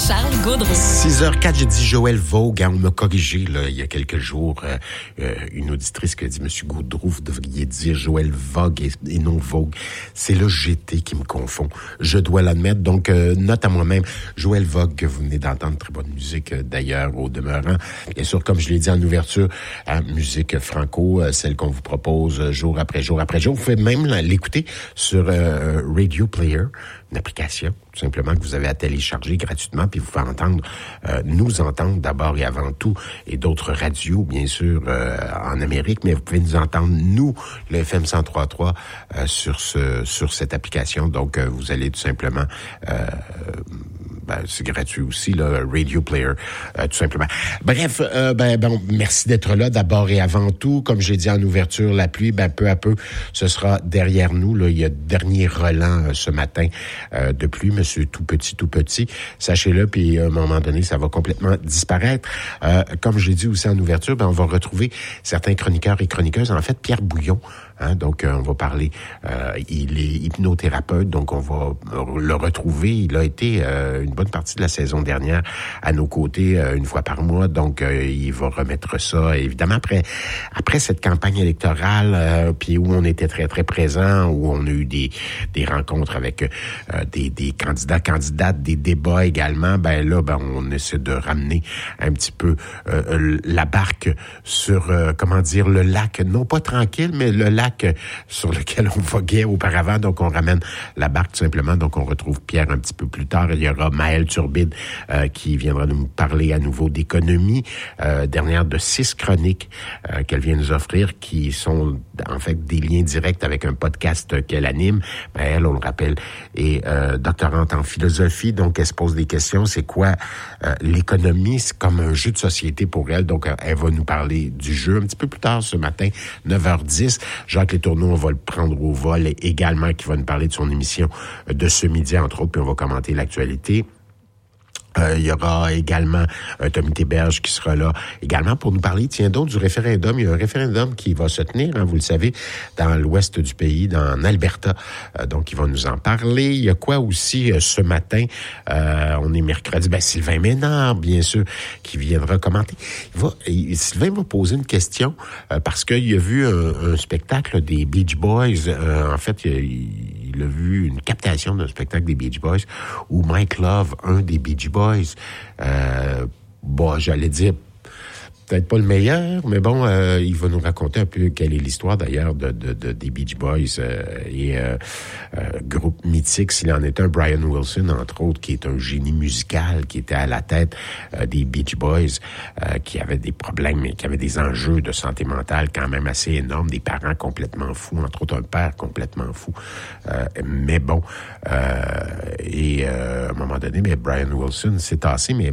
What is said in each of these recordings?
Charles Gaudreau. 6h04, j'ai dit Joël Vogue. On m'a corrigé là, il y a quelques jours. Une auditrice qui a dit, Monsieur Gaudreau, vous devriez dire Joël Vogue et non Vogue. C'est le GT qui me confond. Je dois l'admettre. Donc, note à moi-même, Joël Vogue, que vous venez d'entendre, très bonne musique d'ailleurs au demeurant. Bien sûr, comme je l'ai dit en ouverture, musique franco, celle qu'on vous propose jour après jour après jour. Vous pouvez même l'écouter sur Radio Player, une application tout simplement que vous avez à télécharger gratuitement, puis vous pouvez entendre, nous entendre d'abord et avant tout, et d'autres radios, bien sûr, en Amérique, mais vous pouvez nous entendre, nous, le FM 103.3, sur cette application. Donc, vous allez tout simplement... c'est gratuit aussi, là, Radio Player, tout simplement. Bref, bon, merci d'être là d'abord et avant tout. Comme j'ai dit en ouverture, la pluie, peu à peu, ce sera derrière nous. Là, il y a dernier relent ce matin de pluie, monsieur tout petit. Sachez-le, puis à un moment donné, ça va complètement disparaître. Comme j'ai dit aussi en ouverture, on va retrouver certains chroniqueurs et chroniqueuses. En fait, Pierre Bouillon, donc on va parler, il est hypnothérapeute, donc on va le retrouver. Il a été une bonne partie de la saison dernière à nos côtés une fois par mois, donc il va remettre ça évidemment après cette campagne électorale, puis où on était très très présent, où on a eu des rencontres avec des candidats, candidates, des débats également. On essaie de ramener un petit peu la barque sur le lac, non pas tranquille, mais le lac sur lequel on voguait auparavant. Donc, on ramène la barque tout simplement. Donc, on retrouve Pierre un petit peu plus tard. Il y aura Maëlle Turbide qui viendra nous parler à nouveau d'économie. Dernière de 6 chroniques qu'elle vient nous offrir qui sont en fait des liens directs avec un podcast qu'elle anime. Maëlle, on le rappelle, est doctorante en philosophie. Donc, elle se pose des questions. C'est quoi l'économie? C'est comme un jeu de société pour elle. Donc, elle va nous parler du jeu un petit peu plus tard ce matin, 9h10. Jacques Letourneau, on va le prendre au vol également, qui va nous parler de son émission de ce midi, entre autres, puis on va commenter l'actualité. Il y aura également Tommy Théberge qui sera là également pour nous parler, tiens donc, du référendum. Il y a un référendum qui va se tenir, vous le savez, dans l'ouest du pays, dans Alberta. Donc, il va nous en parler. Il y a quoi aussi ce matin? On est mercredi. Sylvain Ménard, bien sûr, qui viendra commenter. Sylvain va poser une question parce qu'il a vu un spectacle des Beach Boys. En fait, il a vu une captation d'un spectacle des Beach Boys où Mike Love, un des Beach Boys, j'allais dire peut-être pas le meilleur, mais bon, il va nous raconter un peu quelle est l'histoire d'ailleurs des Beach Boys groupe mythique, s'il en est un. Brian Wilson, entre autres, qui est un génie musical, qui était à la tête des Beach Boys, qui avait des problèmes, qui avait des enjeux de santé mentale quand même assez énormes, des parents complètement fous, entre autres un père complètement fou. Mais bon, à un moment donné, Brian Wilson s'est tassé, mais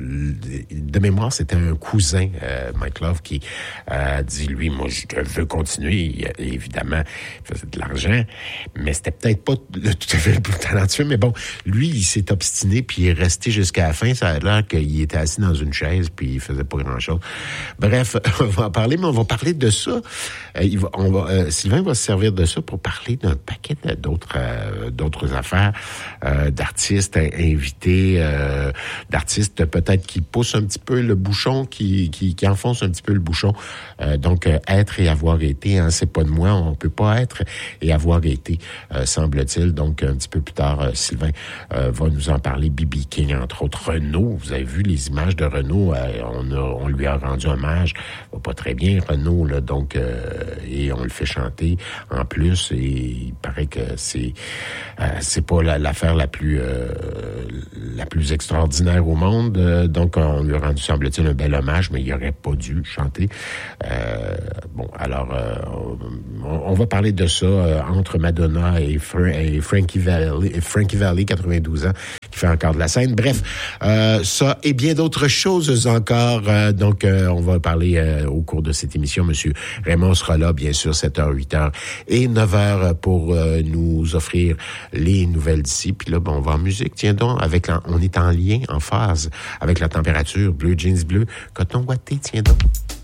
de mémoire, c'était un cousin, Mike Love, qui dit, lui, moi, je veux continuer. Évidemment, il faisait de l'argent, mais c'était peut-être pas tout à fait le plus talentueux, mais bon, lui, il s'est obstiné, puis il est resté jusqu'à la fin. Ça a l'air qu'il était assis dans une chaise, puis il faisait pas grand-chose. Bref, on va en parler, mais on va parler de ça. Sylvain va se servir de ça pour parler d'un paquet d'autres affaires, d'artistes invités, d'artistes peut-être qui poussent un petit peu le bouchon, qui enfoncent un petit peu le bouchon. Donc, être et avoir été, c'est pas de moi, on peut pas être et avoir été, semble-t-il. Donc, un petit peu plus tard, Sylvain va nous en parler. B.B. King, entre autres. Renaud, vous avez vu les images de Renaud, on lui a rendu hommage. Va pas très bien, Renaud, là, donc, et on le fait chanter en plus, et il paraît que c'est pas l'affaire la plus extraordinaire au monde. Donc, on lui a rendu, semble-t-il, un bel hommage, mais il aurait pas dû chanter. On va parler de ça entre Madonna et Frankie Valli, 92 ans, qui fait encore de la scène. Bref, ça et bien d'autres choses encore. Donc, on va parler au cours de cette émission. Monsieur Raymond sera là, bien sûr, 7h, 8h et 9h pour nous offrir les nouvelles d'ici. Puis là, on va en musique. Tiens donc, on est en lien, en phase avec la température. Bleu, jeans bleu, coton ouaté, tiens donc.